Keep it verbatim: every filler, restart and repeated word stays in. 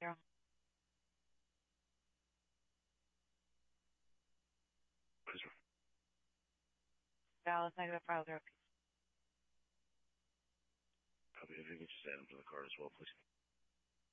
Zero. Christopher. Dallas, negative five zero. Copy. If you could just add him to the card as well, please.